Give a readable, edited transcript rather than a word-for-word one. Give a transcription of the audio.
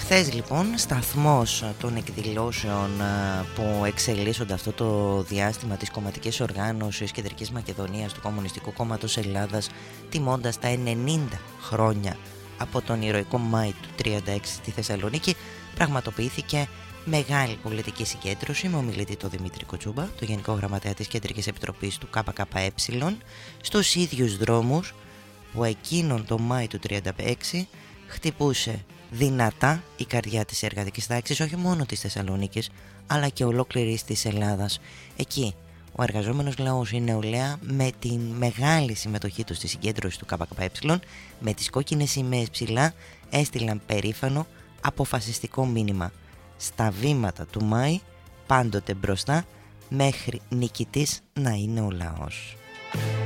Χθες λοιπόν σταθμός των εκδηλώσεων που εξελίσσονται αυτό το διάστημα της κομματικής οργάνωσης Κεντρικής Μακεδονίας του Κομμουνιστικού Κόμματος Ελλάδας, τιμώντας τα 90 χρόνια από τον ηρωικό Μάη του 1936 στη Θεσσαλονίκη, πραγματοποιήθηκε μεγάλη πολιτική συγκέντρωση με ομιλητή τον Δημήτρη Κοτσούμπα, το Γενικό Γραμματέα της Κεντρικής Επιτροπής του ΚΚΕ, στους ίδιους δρόμους που εκείνον το Μάη του 1936 χτυπούσε δυνατά η καρδιά της εργατικής τάξης, όχι μόνο της Θεσσαλονίκης αλλά και ολόκληρης της Ελλάδας. Εκεί ο εργαζόμενος λαός, η νεολαία, με τη μεγάλη συμμετοχή του στη συγκέντρωση του ΚΚΕ, με τις κόκκινες σημαίες ψηλά, έστειλαν περήφανο αποφασιστικό μήνυμα: στα βήματα του Μάη, πάντοτε μπροστά, μέχρι νικητής να είναι ο λαός.